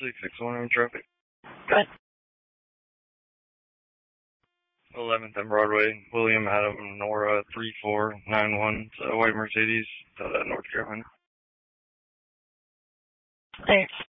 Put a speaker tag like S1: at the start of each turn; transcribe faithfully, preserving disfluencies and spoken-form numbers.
S1: six six one in traffic.
S2: Good.
S1: eleventh and Broadway, William Adam Nora three four nine one. It's a white Mercedes, out of North Carolina.
S2: Thanks.